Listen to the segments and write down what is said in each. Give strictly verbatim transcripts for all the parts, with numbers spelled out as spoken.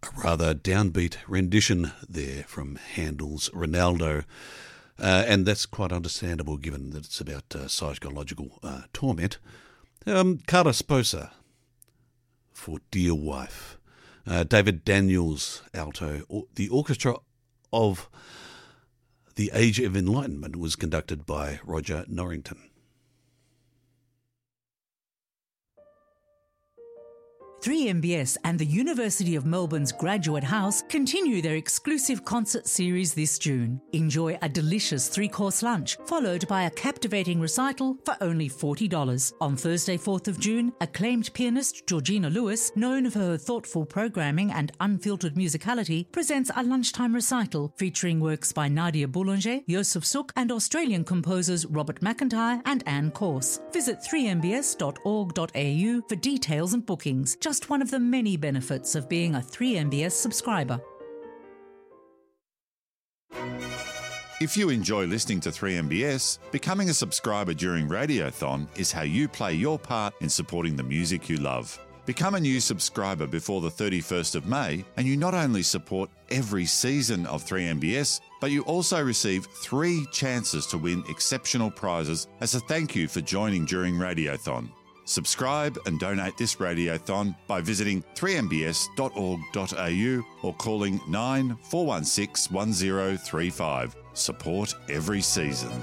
A rather downbeat rendition there from Handel's Ronaldo. Uh, and that's quite understandable given that it's about uh, psychological uh, torment. Um, Carla Sposa for Dear Wife. Uh, David Daniels, alto. Or, the orchestra of The Age of Enlightenment was conducted by Roger Norrington. three M B S and the University of Melbourne's Graduate House continue their exclusive concert series this June. Enjoy a delicious three-course lunch, followed by a captivating recital for only forty dollars. On Thursday, fourth of June, acclaimed pianist Georgina Lewis, known for her thoughtful programming and unfiltered musicality, presents a lunchtime recital featuring works by Nadia Boulanger, Joseph Suk, and Australian composers Robert McIntyre and Anne Corse. Visit three m b s dot org dot a u for details and bookings. Just one of the many benefits of being a three M B S subscriber. If you enjoy listening to three M B S, becoming a subscriber during Radiothon is how you play your part in supporting the music you love. Become a new subscriber before the thirty-first of May, and you not only support every season of three M B S, but you also receive three chances to win exceptional prizes as a thank you for joining during Radiothon. Subscribe and donate this Radiothon by visiting three m b s dot org dot a u or calling nine four one six one zero three five. Support every season.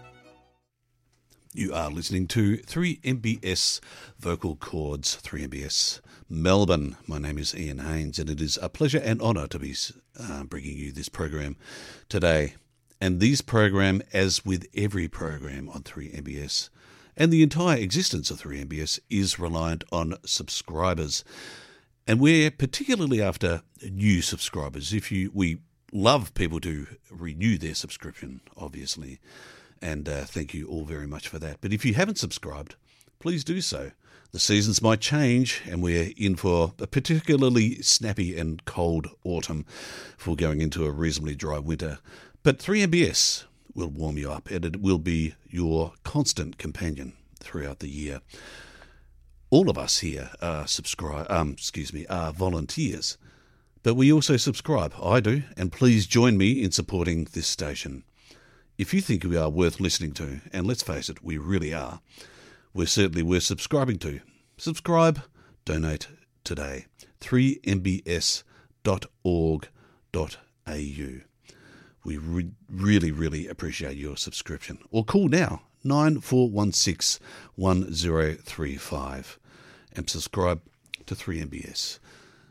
You are listening to three M B S Vocal Chords, three M B S Melbourne. My name is Ian Haynes, and it is a pleasure and honour to be uh, bringing you this program today. And this program, as with every program on three M B S, and the entire existence of three M B S is reliant on subscribers. And we're particularly after new subscribers. If you, we love people to renew their subscription, obviously, and uh, thank you all very much for that. But if you haven't subscribed, please do so. The seasons might change, and we're in for a particularly snappy and cold autumn for going into a reasonably dry winter. But three M B S will warm you up, and it will be your constant companion throughout the year. All of us here are subscribe, um, excuse me, are volunteers, but we also subscribe. I do, and please join me in supporting this station. If you think we are worth listening to, and let's face it, we really are, we're certainly worth subscribing to. Subscribe, donate today. three m b s dot org dot a u. We re- really, really appreciate your subscription. Or call now, nine four one six one zero three five, and subscribe to three M B S.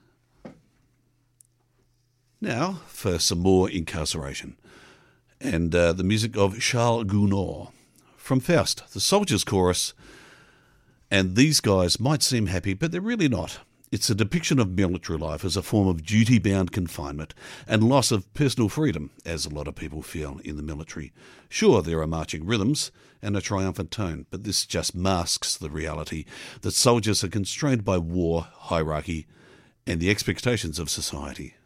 Now for some more incarceration, and uh, the music of Charles Gounod from Faust, the Soldiers Chorus. And these guys might seem happy, but they're really not. It's a depiction of military life as a form of duty-bound confinement and loss of personal freedom, as a lot of people feel in the military. Sure, there are marching rhythms and a triumphant tone, but this just masks the reality that soldiers are constrained by war, hierarchy, and the expectations of society.